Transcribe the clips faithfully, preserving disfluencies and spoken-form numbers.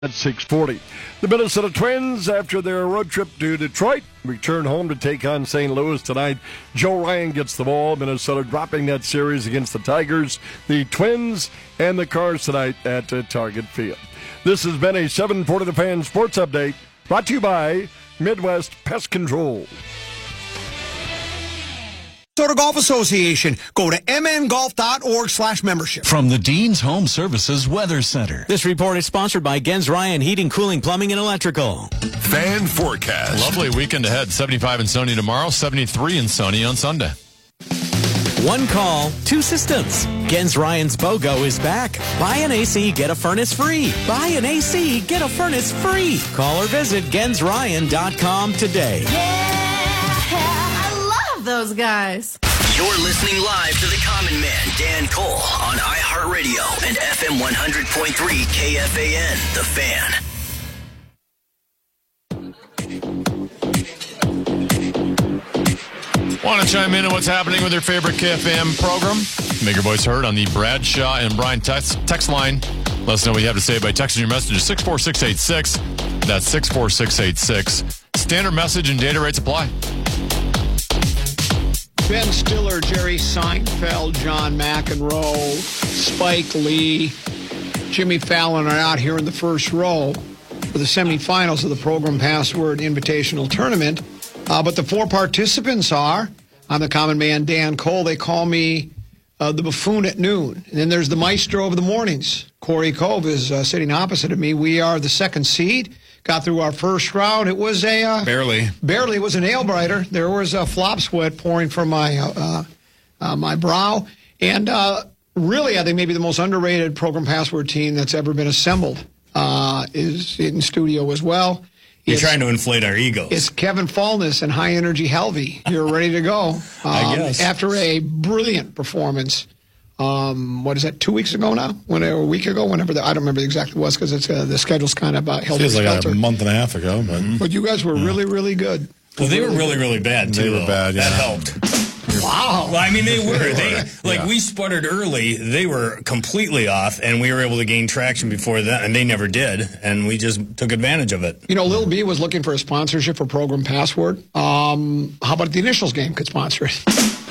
At six forty. The Minnesota Twins, after their road trip to Detroit, return home to take on Saint Louis tonight. Joe Ryan gets the ball. Minnesota dropping that series against the Tigers, the Twins, and the Cars tonight at uh, Target Field. This has been a seven forty The Fan Sports Update, brought to you by Midwest Pest Control. Minnesota Golf Association. Go to mngolf.org slash membership. From the Dean's Home Services Weather Center. This report is sponsored by Gens Ryan Heating, Cooling, Plumbing, and Electrical. Fan forecast. Lovely weekend ahead. seventy-five in sunny tomorrow, seventy-three in sunny on Sunday. One call, two systems. Gens Ryan's BOGO is back. Buy an A C, get a furnace free. Buy an A C, get a furnace free. Call or visit gens ryan dot com today. Those guys. You're listening live to the Common Man, Dan Cole, on iHeartRadio and F M one hundred point three K F A N, The Fan. Want to chime in on what's happening with your favorite K F A M program? Make your voice heard on the Bradshaw and Brian text, text line. Let us know what you have to say by texting your message to six four six eight six. That's six four six eight six. Standard message and data rates apply. Ben Stiller, Jerry Seinfeld, John McEnroe, Spike Lee, Jimmy Fallon are out here in the first row for the semifinals of the Program Password Invitational Tournament. Uh, but the four participants are, I'm the Common Man, Dan Cole. They call me uh, the buffoon at noon. And then there's the maestro of the mornings. Corey Cove is uh, sitting opposite of me. We are the second seed. Got through our first round. It was a... Uh, barely. Barely. It was a nail-biter. There was a flop sweat pouring from my uh, uh, my brow. And uh, really, I think maybe the most underrated Program Password team that's ever been assembled uh, is in studio as well. You're it's, trying to inflate our egos. It's Kevin Fallness and High Energy Helvey. You're ready to go. Um, I guess. After a brilliant performance... Um, what is that, two weeks ago now? When, a week ago? Whenever the, I don't remember exactly what it was because it's uh, the schedule's kind of uh, held Feels like skelter. a month and a half ago. But, but you guys were yeah. really, really good. Well, they were really, really bad, too. They were though. bad, yeah. That helped. Wow. Well, I mean, they were. They Like, yeah. we sputtered early. They were completely off, and we were able to gain traction before that, and they never did, and we just took advantage of it. You know, Lil B was looking for a sponsorship for Program Password. Um, how about the Initials game could sponsor it?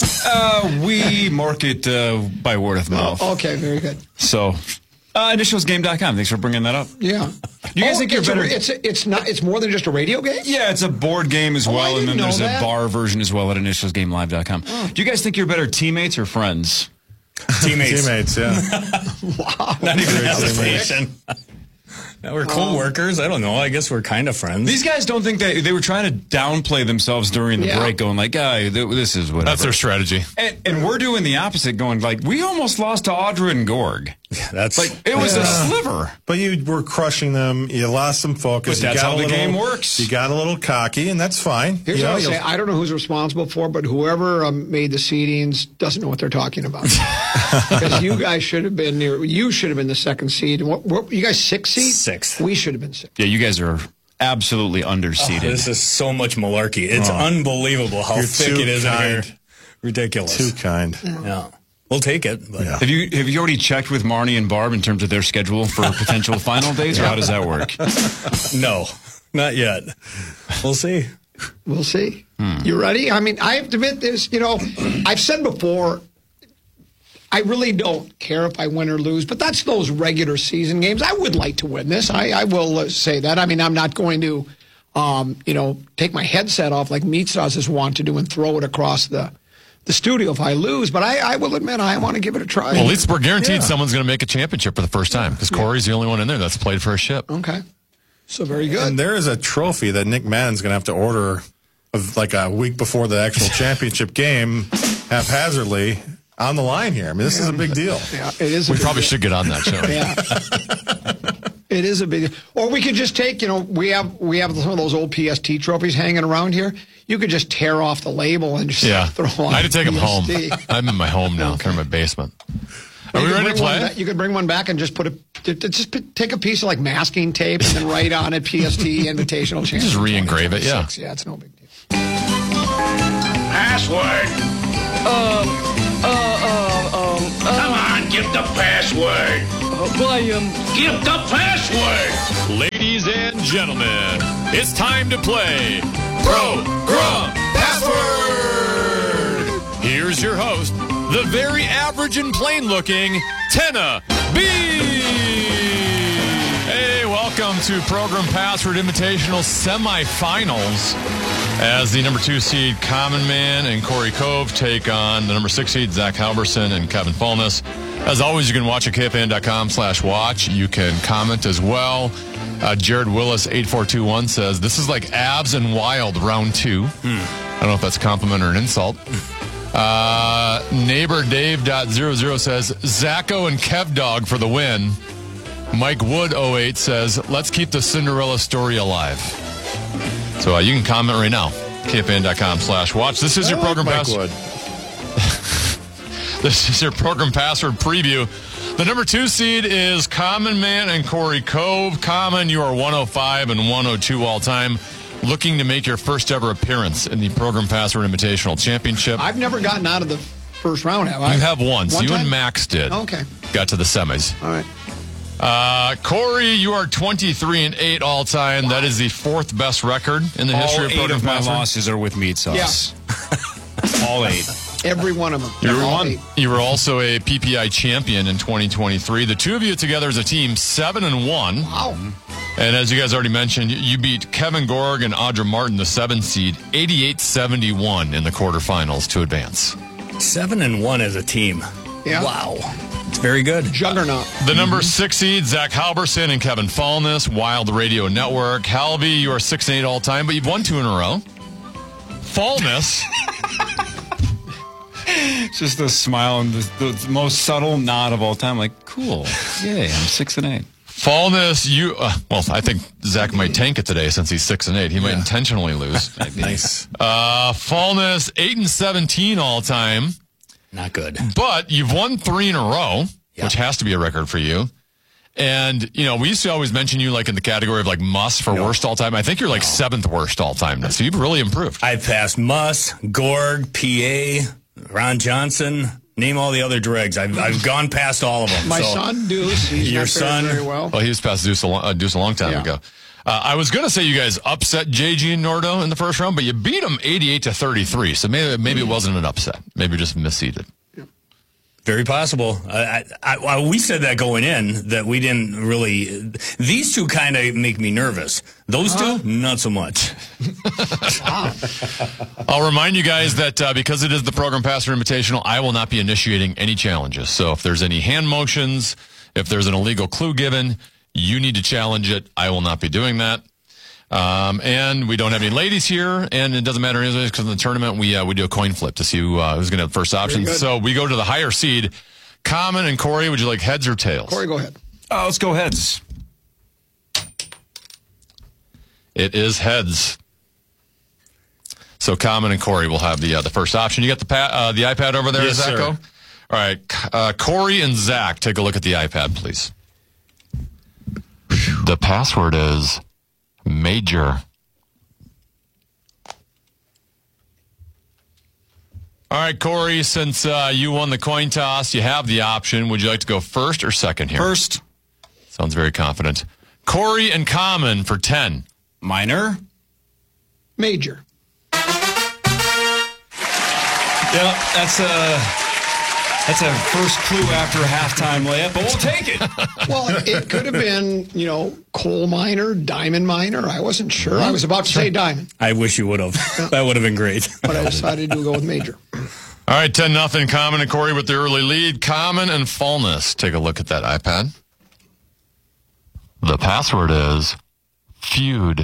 Uh, we market uh, by word of mouth. Oh, okay, very good. So, uh, initials game dot com. Thanks for bringing that up. Yeah. Do you guys oh, think you're it's better? A, it's a, it's not. It's more than just a radio game. Yeah, it's a board game as oh, well, and then there's that. a bar version as well at initials game live dot com. Oh. Do you guys think you're better teammates or friends? Teammates. Teammates, yeah. Wow. Not even hesitation. Now we're co-workers. I don't know. I guess we're kind of friends. These guys don't think that they were trying to downplay themselves during the yeah. break, going like, "Ah, this is whatever." That's their strategy. And, and we're doing the opposite, going like, "We almost lost to Audra and Gorg." That's like it was yeah. a sliver. But you were crushing them. You lost some focus. But that's you got how the little, game works. You got a little cocky, and that's fine. Here's you what know, I say. I don't know who's responsible for it, but whoever um, made the seedings doesn't know what they're talking about. Because you guys should have been near. You should have been the second seed. What, what, you guys sixth seed? Sixth. We should have been sixth. Yeah, you guys are absolutely underseeded. Oh, this is so much malarkey. It's oh. unbelievable how You're thick too it is kind. in here. Ridiculous. Too kind. Yeah. Yeah. We'll take it. But. Yeah. Have you have you already checked with Marnie and Barb in terms of their schedule for potential final dates, or how does that work? No, not yet. We'll see. We'll see. Hmm. You ready? I mean, I have to admit this. You know, I've said before, I really don't care if I win or lose, but that's those regular season games. I would like to win this. I, I will uh, say that. I mean, I'm not going to, um, you know, take my headset off like Meat Sauces want to do and throw it across the the studio if I lose, but I, I will admit I want to give it a try. Well, at least we're guaranteed yeah. someone's going to make a championship for the first time because Corey's the only one in there that's played for a ship. Okay. So very good. And there is a trophy that Nick Mann's going to have to order of like a week before the actual championship game haphazardly on the line here. I mean, this yeah. is a big deal. Yeah, it is a We big probably deal. should get on that show. Yeah. It is a big, or we could just take, you know, we have we have some of those old P S T trophies hanging around here. You could just tear off the label and just Yeah. throw on I had to take them P S T. home. I'm in my home now, kind of my basement. Are You we could ready to bring one play? back- You could bring one back and just put a, t- t- just p- take a piece of like masking tape and then write on it P S T Invitational Championship. Just re-engrave it, yeah. Yeah, it's no big deal. Password. Um, uh, uh, um, uh, Come on, give the password. William, give the password. Ladies and gentlemen, it's time to play Program Password. Here's your host, the very average and plain-looking Tenna B. Hey, welcome to Program Password Invitational Semifinals. As the number two seed, Common Man and Corey Cove take on the number six seed, Zach Halverson and Kevin Fallness. As always, you can watch at K F A N dot com slash watch. You can comment as well. Uh, Jared Willis, eight four two one, says, this is like Abs and Wild round two. Hmm. I don't know if that's a compliment or an insult. Uh, neighbor Dave dot zero zero says, Zacho and Kev Dog for the win. Mike Wood oh eight says, let's keep the Cinderella story alive. So uh, you can comment right now. K F A N dot com slash watch. This is your program password. This is your program password preview. The number two seed is Common Man and Corey Cove. Common, you are one oh five and one oh two all time. Looking to make your first ever appearance in the Program Password Invitational Championship. I've never gotten out of the first round, have I? You have once. One you time? and Max did. Okay. Got to the semis. All right. Uh, Corey, you are twenty-three and eight all time. Wow. That is the fourth best record in the all history of eight Program of my Password. losses are with meat sauce. Yeah. All eight. Every one of them. You were, all you were also a P P I champion in twenty twenty-three. The two of you together as a team, seven and one. Wow. And as you guys already mentioned, you beat Kevin Gorg and Audra Martin, the seven seed, eighty-eight seventy-one in the quarterfinals to advance. Seven and one as a team. Yeah. Wow. It's very good. Juggernaut. The number mm-hmm. six seed, Zach Halverson and Kevin Fallness, Wild Radio Network. Halvey, you are six and eight all time, but you've won two in a row. Fallness. Just the smile and the, the most subtle nod of all time. Like, cool. Yay, I'm six and eight. Fallness, you, uh, well, I think Zach might tank it today since he's six and eight. He yeah. might intentionally lose. Nice. Uh, Fallness, eight and seventeen all time. Not good. But you've won three in a row, yep. which has to be a record for you. And, you know, we used to always mention you like in the category of like Muss for no. worst all time. I think you're like no. seventh worst all time now. So you've really improved. I've passed Muss, Gorg, P A, Ron Johnson, name all the other dregs. I've I've gone past all of them. My so son, Deuce. He's your not son. Very well. Well, he was past Deuce a long, uh, Deuce a long time yeah. ago. Uh, I was going to say you guys upset J G and Nordo in the first round, but you beat them eighty-eight to thirty-three. So maybe maybe it wasn't an upset. Maybe just misseeded. Very possible. I, I, I, we said that going in, that we didn't really... These two kind of make me nervous. Those huh? two, not so much. I'll remind you guys that uh, because it is the Program Password Invitational, I will not be initiating any challenges. So if there's any hand motions, if there's an illegal clue given, you need to challenge it. I will not be doing that. Um, and we don't have any ladies here, and it doesn't matter because in the tournament we uh, we do a coin flip to see who, uh, who's going to have the first option. So we go to the higher seed. Common and Corey, would you like heads or tails? Corey, go ahead. Oh, let's go heads. It is heads. So Common and Corey will have the uh, the first option. You got the pa- uh, the iPad over there, yes, Zacho? Sir. All right, uh, Corey and Zach, take a look at the iPad, please. The password is Major. All right, Corey, since uh, you won the coin toss, you have the option. Would you like to go first or second here? First. Sounds very confident. Corey and Common for ten. Minor. Major. Yep, that's a that's a first clue after a halftime layup, but we'll take it. Well, it could have been, you know, coal miner, diamond miner. I wasn't sure. I was about to say diamond. I wish you would have. That would have been great. But I decided to go with major. All right, ten nothing. Common and Corey with the early lead. Common and Fallness. Take a look at that iPad. The password is feud.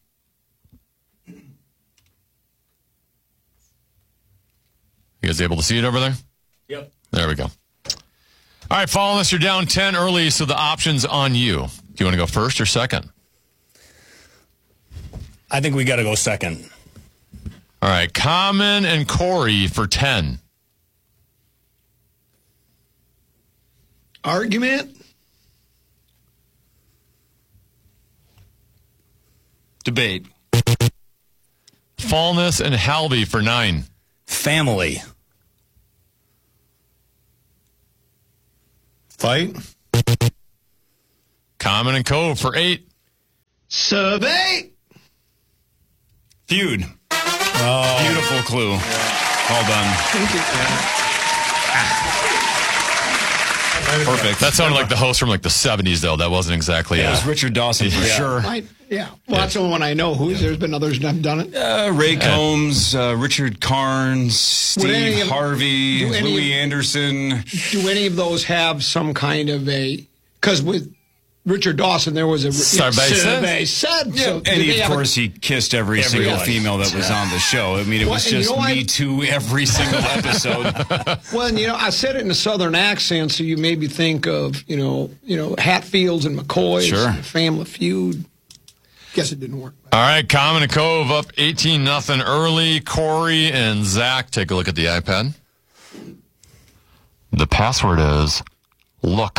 You guys able to see it over there? Yep. There we go. All right, Fallness, you're down ten early, so the option's on you. Do you want to go first or second? I think we got to go second. All right, Common and Corey for ten. Argument? Debate. Fallness and Halvey for nine. Family. Fight. Common and Cove for eight. Survey. Feud. Oh. Beautiful clue. Well done. Thank you. Perfect. That sounded like the host from like the seventies, though. That wasn't exactly. Yeah, uh, it was Richard Dawson for yeah. sure. I, yeah. Well, that's the only one I know. Who's There's been others that have done it. Uh, Ray Combs, uh, Richard Carnes, Would any Steve of- Harvey, do any Louis of- Anderson. Do any of those have some kind of a? Because with Richard Dawson, there was a Survey said. survey said. Yeah, So and do he, they of have a- course, he kissed every, Every single one. female that was on the show. I mean, it Well, was and you just know what? me too every single episode. Well, and, you know, I said it in a southern accent, so you maybe think of, you know, you know, Hatfields and McCoys, Sure. and Family Feud. Guess it didn't work. All right, Common and Cove up eighteen nothing early. Corey and Zach, take a look at the iPad. The password is look.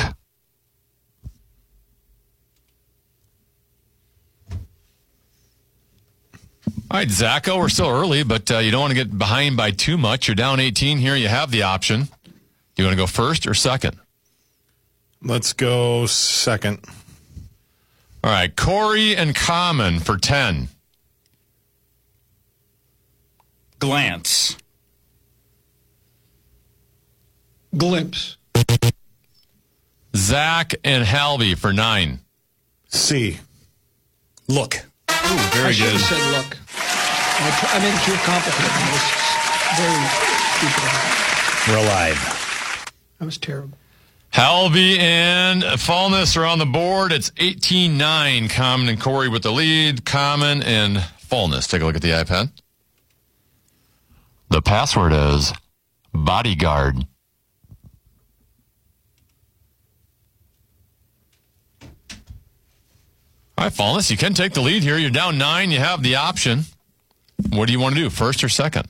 All right, Zacho, we're still early, but uh, you don't want to get behind by too much. You're down eighteen here. You have the option. You want to go first or second? Let's go second. All right, Corey and Common for ten. Glance. Glimpse. Zach and Halby for nine. C. Look. Ooh, I very should good. have said look. I, tr- I made it too complicated. I was very stupid. We're alive. That was terrible. Halby and Fallness are on the board. It's eighteen nine. Common and Corey with the lead. Common and Fallness. Take a look at the iPad. The password is bodyguard. All right, Fallness, you can take the lead here. You're down nine. You have the option. What do you want to do, first or second?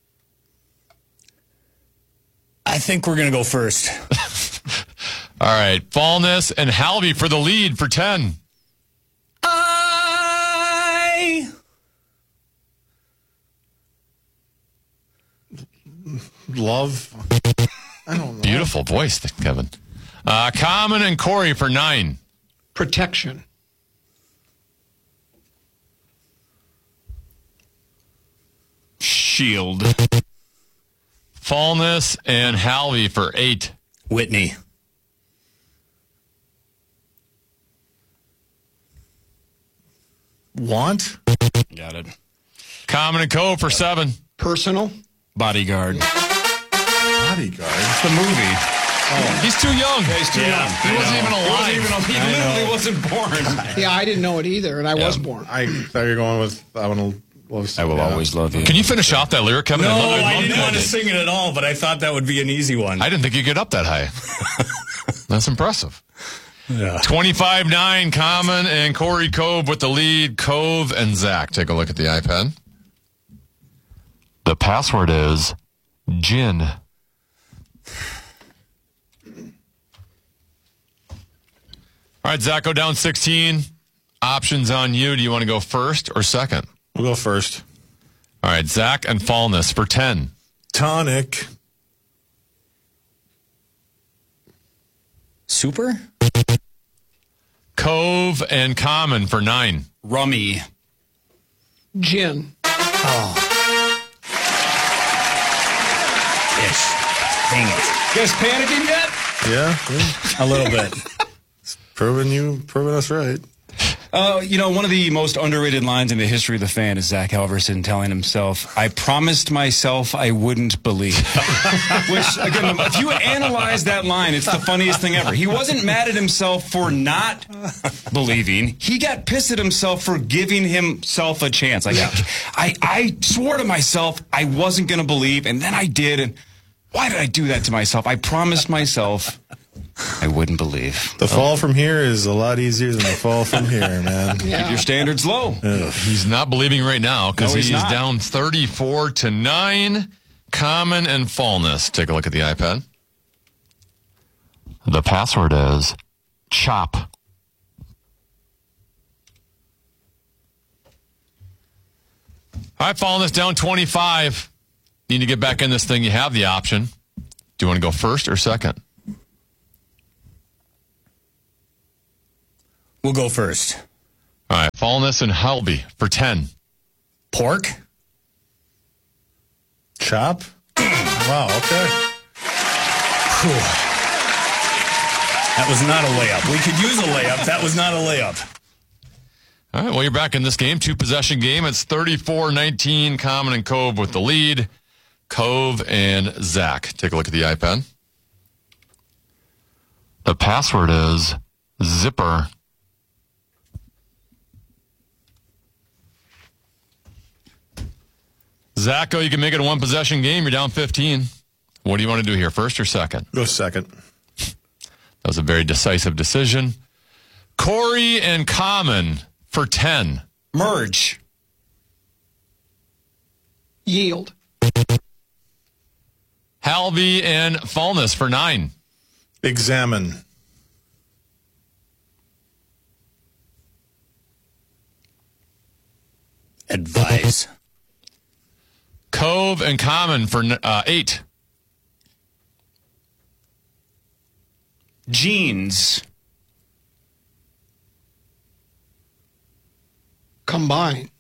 I think we're going to go first. All right, Fallness and Halby for the lead for ten. I... Love. I don't know. Beautiful voice, Kevin. Uh, Common and Corey for nine. Protection. Shield. Fallness and Halby for eight. Whitney. Want? Got it. Common and Co. for seven. Personal. Bodyguard. Bodyguard. It's the movie. He's too young. Yeah, he's too Yeah, young. He wasn't even alive. He, wasn't even, he literally wasn't born. Yeah, I didn't know it either, and I was born. I thought you were going with I want to love. I will yeah. always love you. Can you finish off that lyric, Kevin? No, I'd love- I'd I love didn't that. want to sing it at all, but I thought that would be an easy one. I didn't think you could get up that high. That's impressive. Yeah. twenty-five nine, Common and Corey Cove with the lead. Cove and Zach. Take a look at the iPad. The password is gin. All right, Zach, go down sixteen. Options on you. Do you want to go first or second? We'll go first. All right, Zach and Fallness for ten. Tonic. Super? Cove and Common for nine. Rummy. Gin. Ish. Dang it. You guys panicking yet? Yeah. yeah. A little bit. Proving you, proving us right. Uh, you know, one of the most underrated lines in the history of the fan is Zach Halverson telling himself, I promised myself I wouldn't believe. Which, again, if you analyze that line, it's the funniest thing ever. He wasn't mad at himself for not believing. He got pissed at himself for giving himself a chance. Like, yeah. I, I swore to myself I wasn't going to believe, and then I did. And why did I do that to myself? I promised myself I wouldn't believe. The fall from here is a lot easier than the fall from here, man. Yeah. Keep your standards low. Ugh. He's not believing right now because No, he's he's not. down thirty-four to nine. Common and Fallness. Take a look at the iPad. The password is chop. All right, Fallness down twenty-five. Need to get back in this thing. You have the option. Do you want to go first or second? We'll go first. All right, Fallness and Halby for ten. Pork? Chop? Wow, okay. Whew. That was not a layup. We could use a layup. That was not a layup. All right, well, you're back in this game. Two-possession game. It's thirty-four nineteen, Common and Cove with the lead. Cove and Zach. Take a look at the iPad. The password is Zipper. Zach, oh, you can make it a one-possession game. You're down fifteen. What do you want to do here, first or second? Go second. That was a very decisive decision. Corey and Common for ten. Merge. Yield. Halby and Fallness for nine. Examine. Advise. Cove and Common for uh, eight. Jeans. Combine.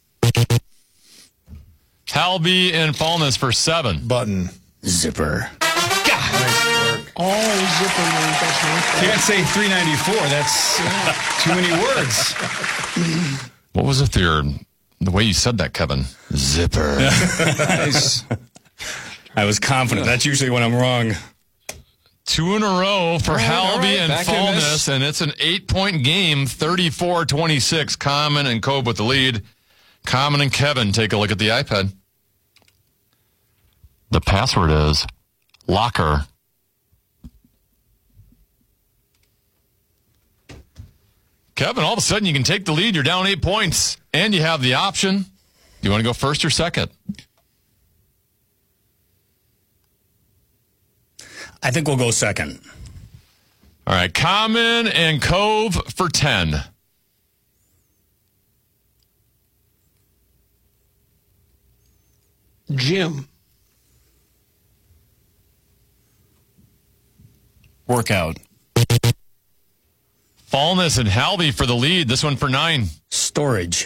Halby and Fallness for seven. Button. Zipper. Oh, zipper man. That's nice. You can't say three ninety-four. That's too many words. What was it there? The way you said that, Kevin. Zipper. Nice. I was confident. That's usually when I'm wrong. Two in a row for All right, Halby all right. and Back in Fallness, this. and it's an eight-point game, thirty-four twenty-six. Common and Cove with the lead. Common and Kevin, take a look at the iPad. The password is locker. Kevin, all of a sudden you can take the lead. You're down eight points, and you have the option. Do you want to go first or second? I think we'll go second. All right, Common and Cove for ten. Jim. Workout. Fallness and Halby for the lead. This one for nine. Storage.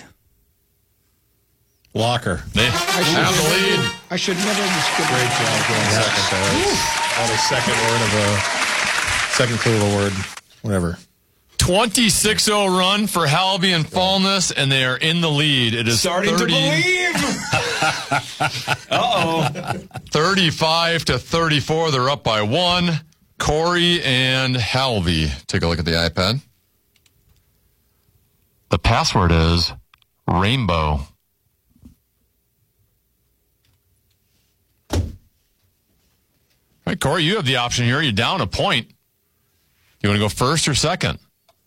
Locker. They have the lead. I should never have skipped. Great job going second there. That's a second word of a second clue of a word. Whatever. twenty-six oh run for Halby and Fallness, and they are in the lead. It is Starting thirty, to believe. Uh-oh. thirty-five to thirty-four. They're up by one. Corey and Halby. Take a look at the iPad. The password is rainbow. All right, Corey, you have the option here. You're down a point. You want to go first or second?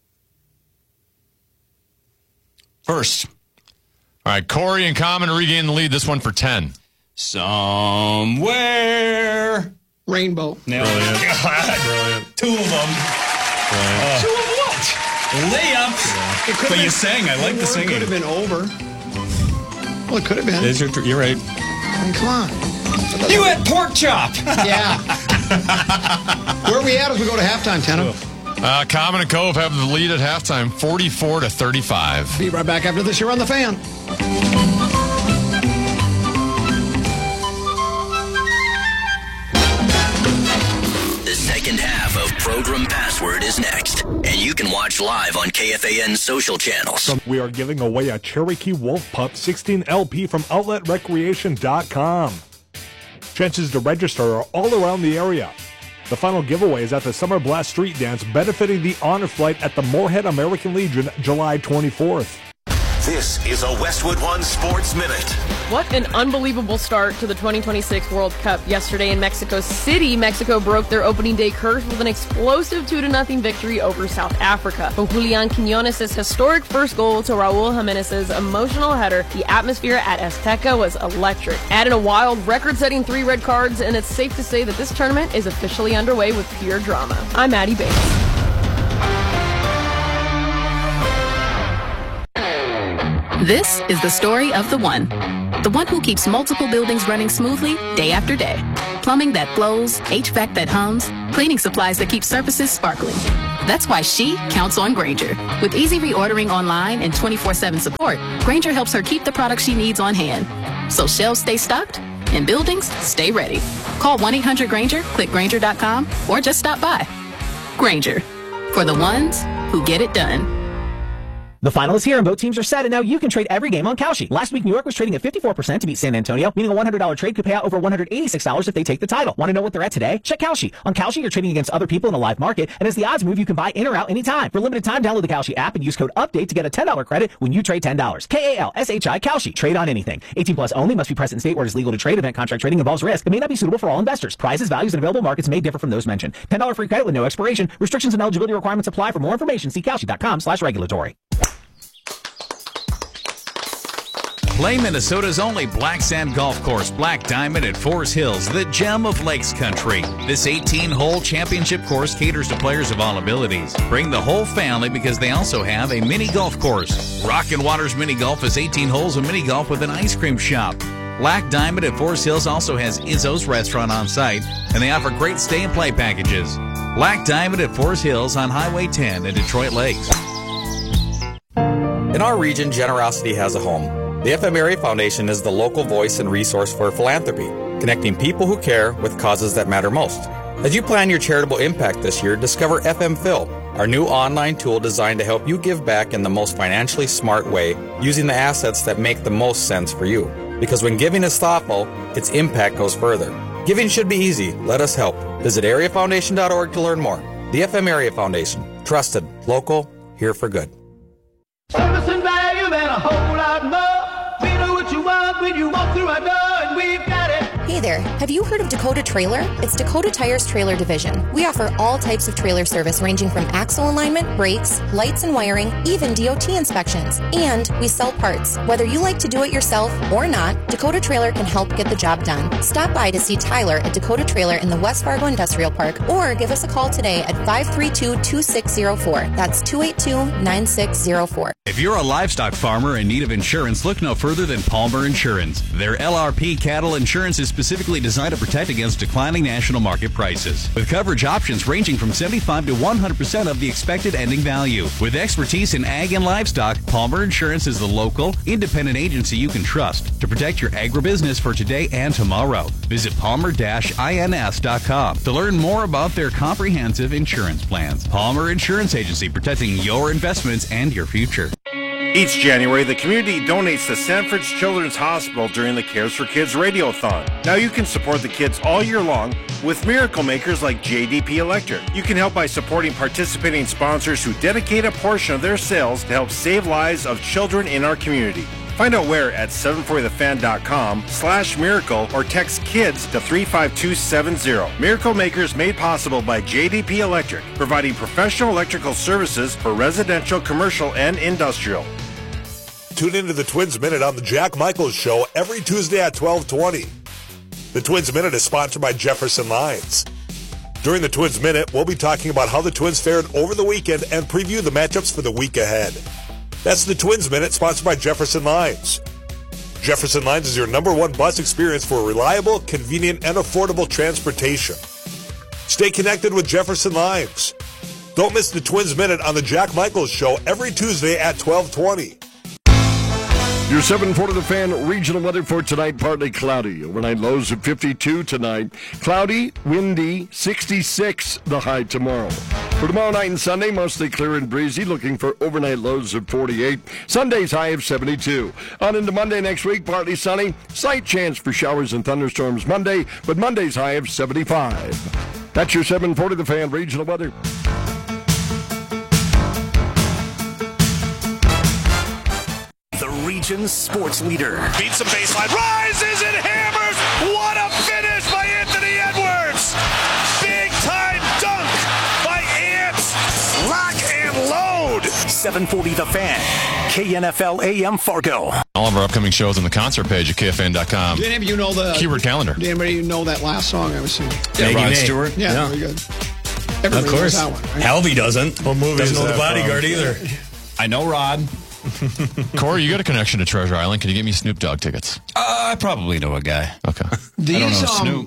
First. All right, Corey and Common regain the lead. This one for ten. Somewhere. Rainbow. Nailed Brilliant. it. God. Brilliant. Two of them. Brilliant. Two of what? Layup. It could But have you sang. I like the It singing. could have been over. Well, it could have been. Is your, you're right. I mean, come on. You had pork chop. Yeah. Where are we at as we go to halftime, Tenno? Uh, Common and Cove have the lead at halftime, forty-four to thirty-five. Be right back after this here on The Fan. The second half of Program Password is next, and you can watch live on K F A N's social channels. We are giving away a Cherokee Wolf Pup sixteen L P from outlet recreation dot com. Chances to register are all around the area. The final giveaway is at the Summer Blast Street Dance, benefiting the Honor Flight at the Moorhead American Legion, July twenty-fourth. This is a Westwood One Sports Minute. What an unbelievable start to the twenty twenty-six World Cup yesterday in Mexico City. Mexico broke their opening day curse with an explosive two to nothing victory over South Africa. From Julian Quiñones' historic first goal to Raul Jimenez's emotional header, the atmosphere at Azteca was electric. Add in a wild, record-setting three red cards, and it's safe to say that this tournament is officially underway with pure drama. I'm Maddie Bates. This is the story of the one. The one who keeps multiple buildings running smoothly day after day. Plumbing that flows, H V A C that hums, cleaning supplies that keep surfaces sparkling. That's why she counts on Grainger. With easy reordering online and twenty-four seven support, Grainger helps her keep the products she needs on hand. So shelves stay stocked and buildings stay ready. Call one eight hundred Grainger, click Grainger dot com, or just stop by. Grainger, for the ones who get it done. The final is here and both teams are set, and now you can trade every game on Kalshi. Last week, New York was trading at fifty-four percent to beat San Antonio, meaning a one hundred dollars trade could pay out over one hundred eighty-six dollars if they take the title. Want to know what they're at today? Check Kalshi. On Kalshi, you're trading against other people in a live market, and as the odds move, you can buy in or out anytime. For a limited time, download the Kalshi app and use code UPDATE to get a ten dollars credit when you trade ten dollars. K A L S H I, Kalshi. Trade on anything. eighteen plus only, must be present in state where it is legal to trade. Event contract trading involves risk and may not be suitable for all investors. Prices, values, and available markets may differ from those mentioned. ten dollars free credit with no expiration. Restrictions and eligibility requirements apply. For more information, see Kalshi dot com slash regulatory. Play Minnesota's only black sand golf course, Black Diamond at Forest Hills, the gem of Lakes Country. This eighteen-hole championship course caters to players of all abilities. Bring the whole family because they also have a mini golf course. Rockin' Waters Mini Golf is eighteen holes of mini golf with an ice cream shop. Black Diamond at Forest Hills also has Izzo's restaurant on site, and they offer great stay and play packages. Black Diamond at Forest Hills on Highway ten in Detroit Lakes. In our region, generosity has a home. The F M Area Foundation is the local voice and resource for philanthropy, connecting people who care with causes that matter most. As you plan your charitable impact this year, discover F M Phil, our new online tool designed to help you give back in the most financially smart way, using the assets that make the most sense for you. Because when giving is thoughtful, its impact goes further. Giving should be easy. Let us help. Visit area foundation dot org to learn more. The F M Area Foundation. Trusted, local, here for good. Service and value and a whole lot more. We know what you want when you walk through our door, and we've got it. Hey there, have you heard of Dakota Trailer? It's Dakota Tire's trailer division. We offer all types of trailer service ranging from axle alignment, brakes, lights and wiring, even D O T inspections. And we sell parts. Whether you like to do it yourself or not, Dakota Trailer can help get the job done. Stop by to see Tyler at Dakota Trailer in the West Fargo Industrial Park or give us a call today at five three two, two six zero four. That's two eight two, nine six zero four. If you're a livestock farmer in need of insurance, look no further than Palmer Insurance. Their L R P cattle insurance is specifically designed to protect against declining national market prices, with coverage options ranging from seventy-five to one hundred percent of the expected ending value. With expertise in ag and livestock, Palmer Insurance is the local, independent agency you can trust to protect your agribusiness for today and tomorrow. Visit palmer dash ins dot com to learn more about their comprehensive insurance plans. Palmer Insurance Agency, protecting your investments and your future. Each January, the community donates to Sanford's Children's Hospital during the Cares for Kids Radiothon. Now you can support the kids all year long with miracle makers like J D P Electric. You can help by supporting participating sponsors who dedicate a portion of their sales to help save lives of children in our community. Find out where at seven forty the fan dot com slash miracle or text KIDS to three five two seven zero. Miracle Makers made possible by J D P Electric, providing professional electrical services for residential, commercial, and industrial. Tune into the Twins Minute on the Jack Michaels Show every Tuesday at twelve twenty. The Twins Minute is sponsored by Jefferson Lines. During the Twins Minute, we'll be talking about how the Twins fared over the weekend and preview the matchups for the week ahead. That's the Twins Minute, sponsored by Jefferson Lines. Jefferson Lines is your number one bus experience for reliable, convenient, and affordable transportation. Stay connected with Jefferson Lines. Don't miss the Twins Minute on the Jack Michaels Show every Tuesday at twelve twenty. Your seven forty The Fan regional weather for tonight, partly cloudy. Overnight lows of fifty-two tonight. Cloudy, windy, sixty-six the high tomorrow. For tomorrow night and Sunday, mostly clear and breezy, looking for overnight lows of forty-eight. Sunday's high of seventy-two. On into Monday next week, partly sunny. Slight chance for showers and thunderstorms Monday, but Monday's high of seventy-five. That's your seven forty The Fan regional weather. Region's sports leader. Beats the baseline, rises and hammers. What a finish by Anthony Edwards. Big time dunk by Ants. Lock and load. seven forty The Fan, K N F L A M Fargo. All of our upcoming shows on the concert page at K F N dot com. Did any of you know the keyword calendar? Did anybody know that last song I was singing? Yeah, Rod Stewart. Yeah, yeah, very good. Everybody of course. knows that one, right? Halvey doesn't. What movie doesn't is know that the Bodyguard from? either. I know Rod. Corey, you got a connection to Treasure Island. Can you get me Snoop Dogg tickets? Uh, I probably know a guy. Okay. These, I don't know um, Snoop.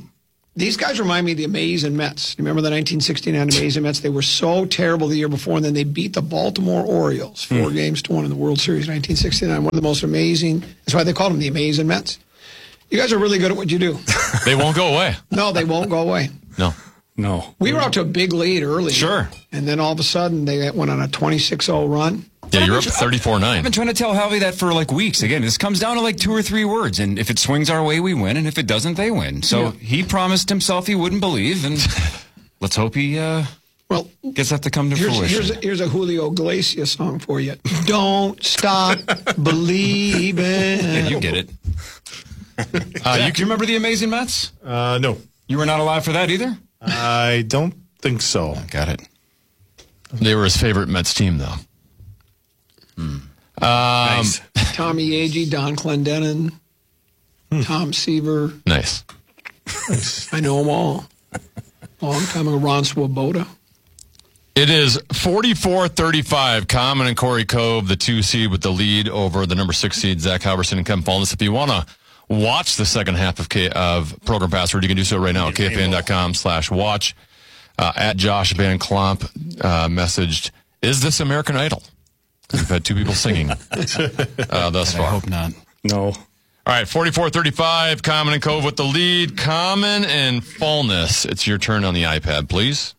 These guys remind me of the Amazing Mets. You remember the nineteen sixty-nine Amazing Mets? They were so terrible the year before, and then they beat the Baltimore Orioles four mm. games to one in the World Series in nineteen sixty-nine. One of the most amazing. That's why they called them the Amazing Mets. You guys are really good at what you do. They won't go away. No, they won't go away. No. No. We were out to a big lead early. Sure. And then all of a sudden, they went on a twenty-six oh run. Yeah, you're up thirty-four nine. I've been trying to tell Halvey that for like weeks. Again, this comes down to like two or three words, and if it swings our way, we win, and if it doesn't, they win. So yeah. he promised himself he wouldn't believe, and let's hope he uh, well gets that to come to here's, fruition. Here's a, here's a Julio Iglesias song for you. Don't stop believing. Yeah, you get it. uh, you, do you remember the Amazing Mets? Uh, no. You were not alive for that either? I don't think so. Got it. They were his favorite Mets team, though. Hmm. Um, nice. Tommy Agee, Don Clendenin, hmm. Tom Seaver. Nice. I know them all. Long time ago, Ron Swoboda. It is forty-four thirty-five. Common and Corey Cove, the two seed with the lead over the number six seed, Zach Halverson and Kevin Fallness. If you want to watch the second half of K- of Program Password, you can do so right now at K F A N dot com slash watch. Uh, at Josh Van Klomp uh, messaged, is this American Idol? We've had two people singing uh, thus far. I hope not. No. All right, forty-four thirty-five, Common and Cove with the lead. Common and Fallness, it's your turn on the iPad, please.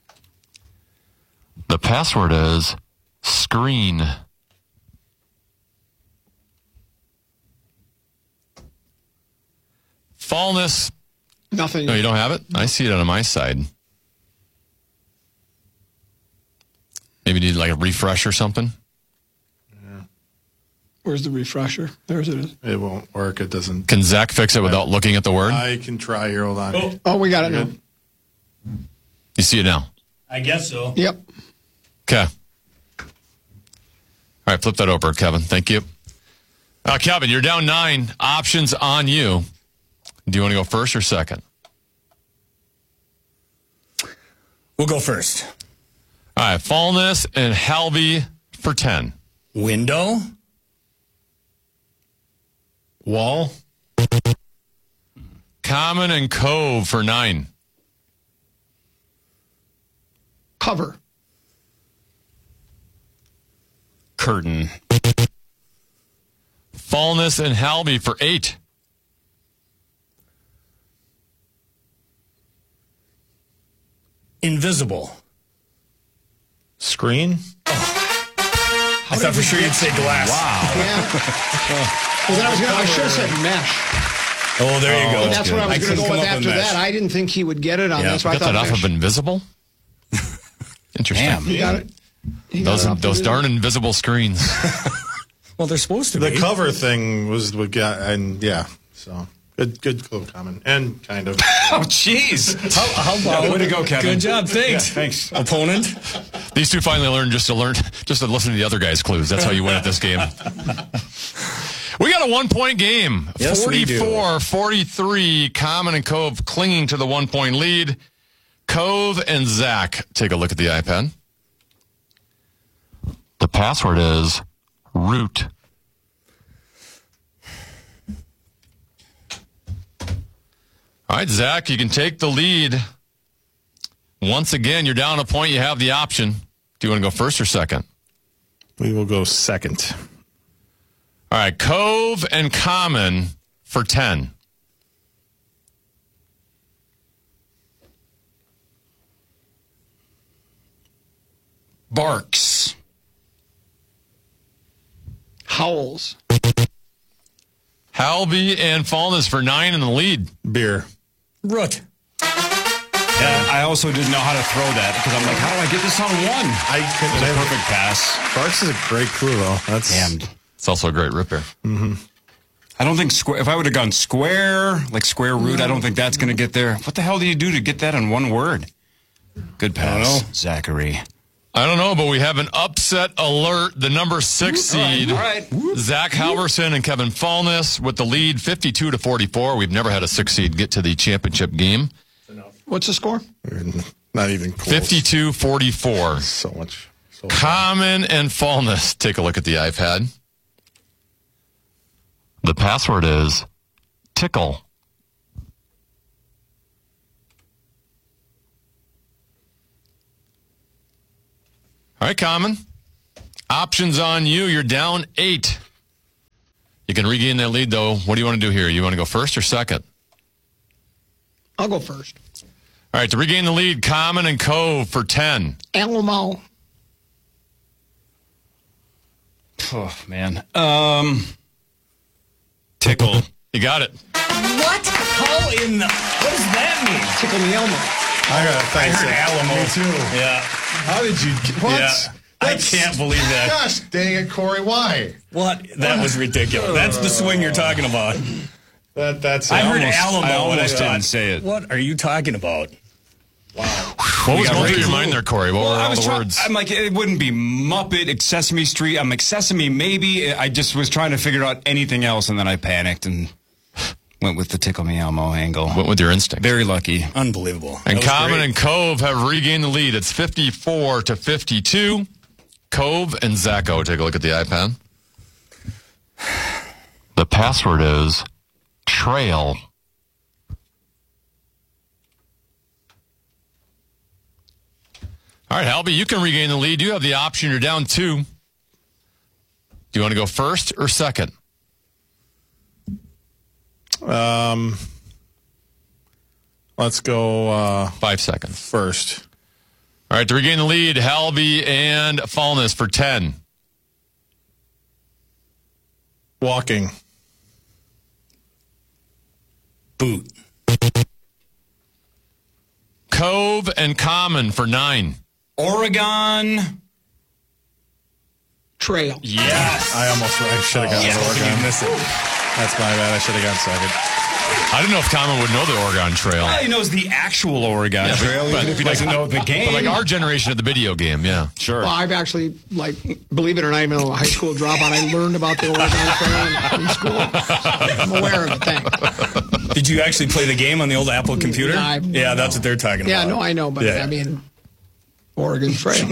The password is screen. Fallness. Nothing. No, you don't have it? I see it on my side. Maybe you need like a refresh or something? Yeah. Where's the refresher? There's it. It won't work. It doesn't. Can Zach fix it without looking at the word? I can try here. Hold on. Oh, oh we got it now. You see it now? I guess so. Yep. Okay. All right, flip that over, Kevin. Thank you. Uh, Kevin, you're down nine. Options on you. Do you want to go first or second? We'll go first. All right, Fallness and Halvey for ten. Window. Wall. Common and Cove for nine. Cover. Curtain. Fallness and Halvey for eight. Invisible. Screen. Oh. I thought for sure you'd say glass. Wow. Yeah. Well, then I was gonna, I should have said mesh. Oh, there you Oh, go. that's what I was I going to go couldn't with come up after with that. mesh. I didn't think he would get it on Yeah, that, so I got thought that off mesh. of Invisible? Interesting. Damn. You got it. You got Those it off those the- darn invisible screens. Well, they're supposed to The be. cover thing was what got, and yeah, so good, good clue, Common, and kind of. Oh, jeez. How, how about Yeah, way to go, Kevin. Good job. Thanks. Yeah, thanks. Opponent. These two finally learned just to learn, just to listen to the other guy's clues. That's how you win at this game. We got a one-point game. Yes, we do. forty-four forty-three. Common and Cove clinging to the one-point lead. Cove and Zach, take a look at the iPad. The password is root. All right, Zach, you can take the lead. Once again, you're down a point. You have the option. Do you want to go first or second? We will go second. All right, Cove and Common for ten. Barks. Howls. Halvey and Fallness for nine in the lead. Beer. Root. Yeah, I also didn't know how to throw that because I'm like, how do I get this on one? I couldn't. It was a perfect pass. Barks is a great clue, though. That's Damn. It's also a great ripper. Mm-hmm. I don't think square. If I would have gone square, like square root, I don't think that's going to get there. What the hell do you do to get that in one word? Good pass, Zachary. I don't know, but we have an upset alert. The number six seed, All right. All right. Zach Halverson and Kevin Fallness with the lead, fifty-two to forty-four. We've never had a six seed get to the championship game. What's the score? Not even close. fifty-two forty-four. So much. So Common and Fallness. Take a look at the iPad. The password is tickle. All right, Common. Options on you. You're down eight. You can regain that lead, though. What do you want to do here? You want to go first or second? I'll go first. All right, to regain the lead, Common and Cove for ten. Alamo. Oh, man. Um, tickle. You got it. What? How in the... What does that mean? Tickle me Elmo. I got to I thank heard Alamo. Me too. Yeah. How did you... What? Yeah. I can't believe that. Gosh dang it, Corey. Why? What? That was ridiculous. That's the swing you're talking about. That, that's I heard almost- Alamo. I and almost thought, didn't say it. What are you talking about? What was going through your mind there, Corey? What Well, were I all was the try- words? I'm like, it wouldn't be Muppet, Sesame Street. I'm like, Sesame, maybe. I just was trying to figure out anything else, and then I panicked and went with the Tickle Me Elmo angle. Went with your instinct. Very lucky. Unbelievable. And That was Common great. and Cove have regained the lead. It's fifty-four to fifty-two. Cove and Zacho. Take a look at the iPad. The password is trail. All right, Halby, you can regain the lead. You have the option. You're down two. Do you want to go first or second? Um, let's go uh, five seconds. First. All right, to regain the lead, Halby and Fallness for ten. Walking. Boot. Cove and Common for nine. Oregon. Trail. Yes. I almost I should have gone Yeah, to how Oregon. can you miss it? That's my bad. I should have gone second. I didn't know if Common would know the Oregon Trail. Well, he knows the actual Oregon Yeah, but- Trail, but- even if he but- doesn't know the game. But like our generation of the video game, yeah. Sure. Well, I've actually, like, believe it or not, even though a high school dropout, I learned about the Oregon Trail in school. I'm aware of it, thanks. Did you actually play the game on the old Apple computer? Yeah, I- yeah, that's what they're talking Yeah, about. no, I know, but Yeah. I mean, Oregon Trail.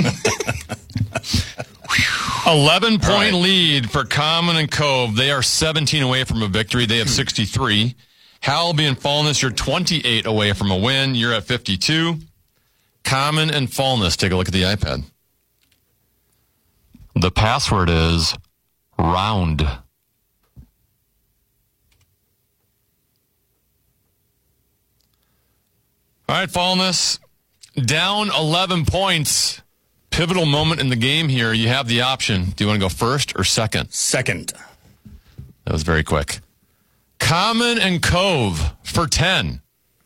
eleven point All right. lead for Common and Cove. They are seventeen away from a victory. They have sixty-three. Halby and Fallness, you're twenty-eight away from a win. You're at fifty-two. Common and Fallness, take a look at the iPad. The password is round. All right, Fallness, down eleven points. Pivotal moment in the game here. You have the option. Do you want to go first or second? Second. That was very quick. Common and Cove for ten.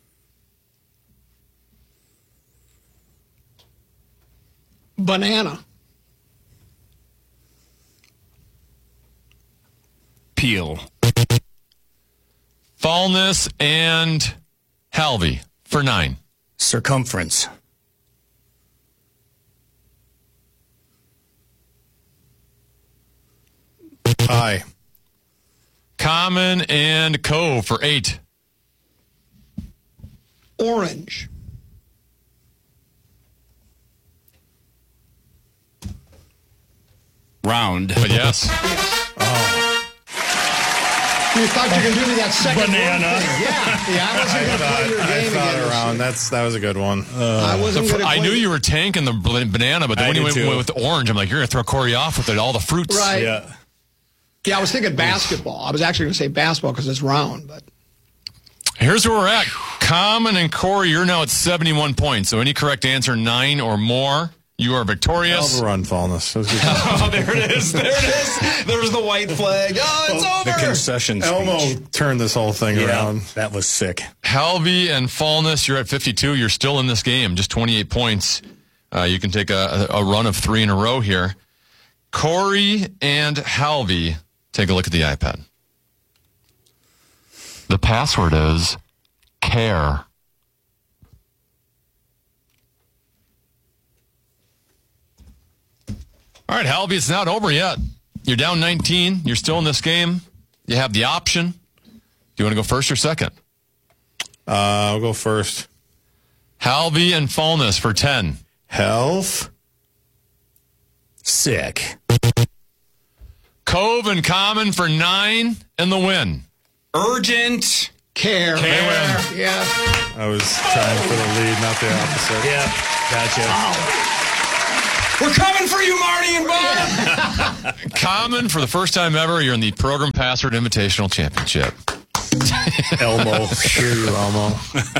Banana. Peel. Fallness and Halby for nine. Circumference. Aye. Common and Cove for eight. Orange. Round. But yes. You thought you were going to do me that second Banana. word thing. Yeah, yeah, I wasn't going to play your I game thought again. around. That's that was a good one. I wasn't going to I play. knew you were tanking the bl- banana, but then I when you did went, too. went with the orange, I'm like, you're going to throw Corey off with it, all the fruits. Right. Yeah. Yeah, I was thinking basketball. I was actually going to say basketball because it's round, but Here's where we're at. Common and Corey, you're now at seventy-one points. So any correct answer, nine or more, you are victorious. Hell of a run, Fallness. That was good. Oh, there it is. There it is. There's the white flag. Oh, it's The over. concession Elmo speech. turned this whole thing Yeah, around. that was sick. Halby and Fallness, you're at fifty-two. You're still in this game, just twenty-eight points. Uh, you can take a, a run of three in a row here. Corey and Halby, take a look at the iPad. The password is care. All right, Halby, it's not over yet. You're down nineteen. You're still in this game. You have the option. Do you want to go first or second? Uh, I'll go first. Halby and Fallness for ten. Health. Sick. Cove and Common for nine and the win. Urgent. care. Care. Yeah. I was trying for the lead, not the opposite. Yeah, gotcha. We're coming for you, Marty and Bob. Common, for the first time ever, you're in the Program Password Invitational Championship. Elmo. Hear you, Elmo.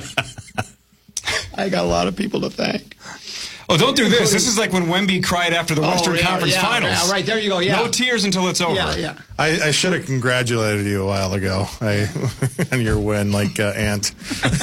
I got a lot of people to thank. Oh, don't do this. This is like when Wemby cried after the Oh, Western yeah, Conference yeah, Finals. yeah, right, there you go, yeah. No tears until it's over. Yeah, yeah. I, I should have congratulated you a while ago I, on your win, like uh, Ant.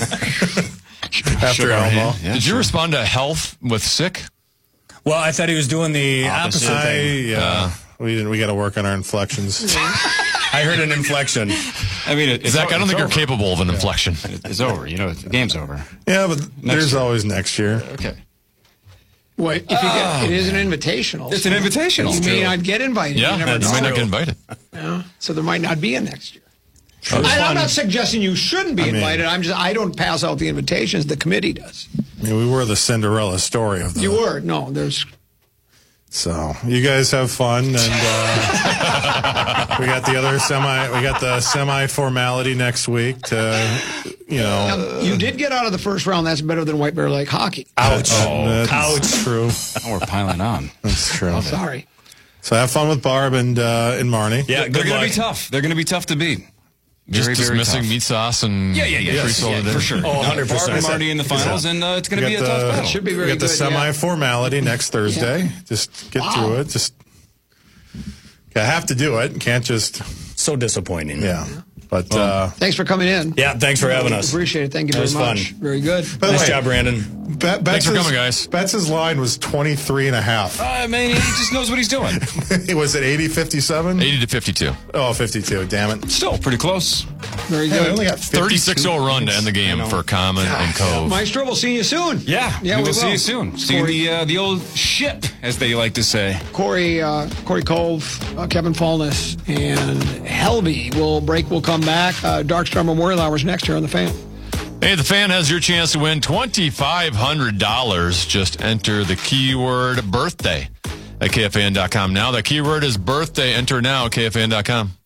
After Elmo. Yeah, Did you sure. respond to health with sick? Well, I thought he was doing the opposite, I, thing. Yeah, Uh, we didn't. We got to work on our inflections. I heard an inflection. I mean, it, it's Zach, I don't it's think over. you're capable of an inflection. It's over. You know, the game's over. Yeah, but Next there's year. always next year. Okay. Wait, if you get, it is an invitational. It's an invitational. You It's may true. not get invited. Yeah, you never you know. might not get invited. Yeah, so there might not be a next year. Oh, And I'm fun. not suggesting you shouldn't be I mean- invited. I'm just I don't pass out the invitations. The committee does. I mean, we were the Cinderella story of the. You were no. There's So you guys have fun, and uh, we got the other semi. We got the semi formality next week to, you know. Now, you did get out of the first round. That's better than White Bear Lake hockey. Ouch! Oh, That's ouch. True. Now we're piling on. That's true. Oh, sorry. So have fun with Barb and uh, and Marnie. Yeah, Good they're going luck. to be tough. They're going to be tough to beat. Just Very, very dismissing tough. meat sauce and Yeah, yeah, yeah, free yes, soda yeah, dinner. for sure. Oh, one hundred percent. Barb and Marty in the finals, and uh, it's going to We be a got tough the- battle. Should be We very got the good. yeah. semi formality next Thursday. Just get Wow. through it. Just I have to do it. Can't just. So disappointing. Yeah. But uh, Thanks for coming in. Yeah, thanks for having us. Appreciate it. Thank you That very was fun. much. Very good. by the Nice way, job, Brandon. Bet- Thanks for Betts' coming, guys. Betts' line was twenty-three and a half. I mean, he just knows what he's doing. Was it eighty fifty-seven? eighty to fifty-two. Oh, fifty-two. Damn it. Still pretty close. Very Yeah, I good. only got thirty-six oh run to end the game for Common and Cove. Maestro, we'll see you soon. Yeah, Yeah, we we will see will. you soon. See you in the, uh, the old ship, as they like to say. Corey, uh, Corey Cove, uh, Kevin Fallness, and Helby will break. We'll come back. Uh, Darkstar Memorial Hours next year on the Fan. Hey, the Fan has your chance to win twenty-five hundred dollars. Just enter the keyword birthday at K F A N dot com now. The keyword is birthday. Enter now at K F A N dot com.